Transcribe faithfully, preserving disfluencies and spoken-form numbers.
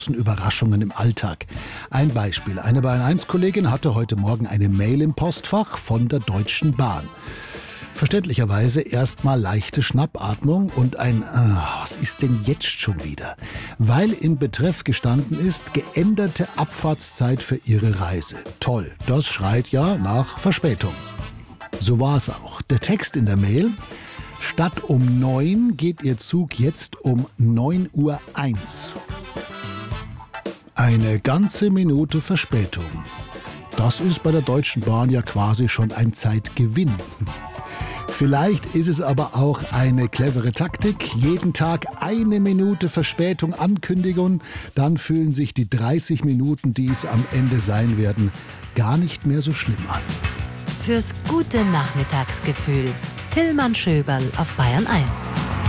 Überraschungen im Alltag. Ein Beispiel. Eine Bayern eins Kollegin hatte heute Morgen eine Mail im Postfach von der Deutschen Bahn. Verständlicherweise erstmal leichte Schnappatmung und ein ah, was ist denn jetzt schon wieder? Weil im Betreff gestanden ist, geänderte Abfahrtszeit für ihre Reise. Toll, das schreit ja nach Verspätung. So war es auch. Der Text in der Mail: Statt um neun geht Ihr Zug jetzt um neun Uhr eins. Eine ganze Minute Verspätung. Das ist bei der Deutschen Bahn ja quasi schon ein Zeitgewinn. Vielleicht ist es aber auch eine clevere Taktik. Jeden Tag eine Minute Verspätung ankündigen, dann fühlen sich die dreißig Minuten, die es am Ende sein werden, gar nicht mehr so schlimm an. Fürs gute Nachmittagsgefühl. Tillmann Schöberl auf Bayern eins.